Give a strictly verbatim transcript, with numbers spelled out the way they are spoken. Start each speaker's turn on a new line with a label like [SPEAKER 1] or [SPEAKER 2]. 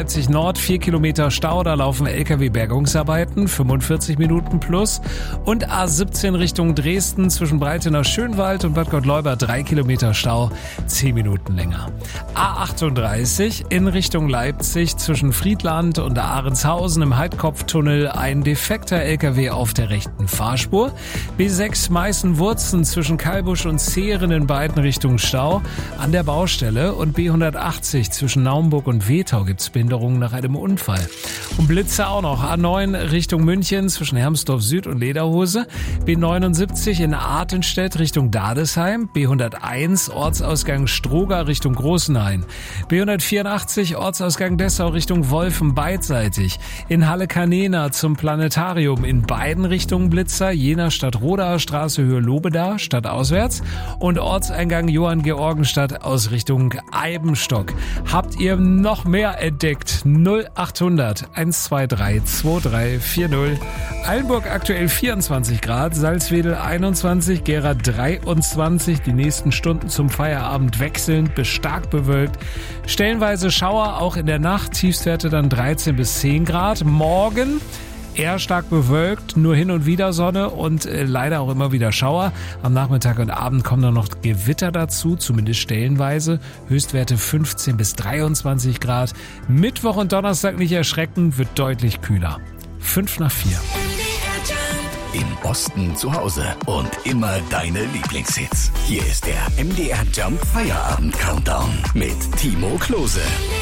[SPEAKER 1] Leipzig Nord, vier Kilometer Stau, da laufen L K W-Bergungsarbeiten, fünfundvierzig Minuten plus. Und A siebzehn Richtung Dresden zwischen Breitenau Schönwald und Bad Gottleuba, drei Kilometer Stau, zehn Minuten länger. A achtunddreißig in Richtung Leipzig zwischen Friedland und Ahrenshausen im Heidkopftunnel, ein defekter L K W auf der rechten Fahrspur. B sechs Meißen-Wurzen zwischen Kalbusch und Zehren in beiden Richtungen Stau an der Baustelle und B hundertachtzig zwischen Naumburg und Wetau gibt's Behinderungen nach einem Unfall. Und Blitze auch noch. A neun Richtung München zwischen Hermsdorf Süd und Lederhose. B neunundsiebzig in Artenstedt Richtung Dadesheim. B hunderteins Ortsausgang Stroga Richtung Großenhain. B hundertvierundachtzig Ortsausgang Dessau Richtung Wolfen beidseitig. In Halle-Kanena zum Planetarium in beiden Richtungen Blitzer. Jena Stadt Roda, Straße Höhe Lobeda, stadtauswärts. Und Ortseingang Johann Georgenstadt aus Richtung Eibenstock. Habt ihr noch mehr entdeckt? null achthundert hundertzweiundzwanzig zweiundzwanzig vierzig. Eilenburg aktuell vierundzwanzig Grad, Salzwedel einundzwanzig, Gera dreiundzwanzig. Die nächsten Stunden zum Feierabend wechselnd bis stark bewölkt. Stellenweise Schauer auch in der Nacht, Tiefstwerte dann dreizehn bis zehn Grad. Morgen eher stark bewölkt, nur hin und wieder Sonne und äh, leider auch immer wieder Schauer. Am Nachmittag und Abend kommen dann noch Gewitter dazu, zumindest stellenweise. Höchstwerte fünfzehn bis dreiundzwanzig Grad. Mittwoch und Donnerstag nicht erschrecken, wird deutlich kühler. fünf nach vier.
[SPEAKER 2] Im Osten zu Hause und immer deine Lieblingshits. Hier ist der M D R Jump Feierabend Countdown mit Timo Klose.